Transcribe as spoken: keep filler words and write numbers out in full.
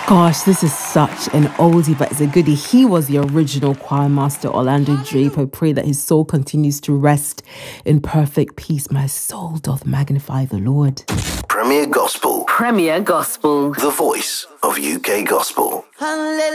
Gosh, this is such an oldie, but it's a goodie. He was the original choir master, Orlando Draper. Pray that his soul continues to rest in perfect peace. My soul doth magnify the Lord. Premier Gospel. Premier Gospel. The voice of U K Gospel.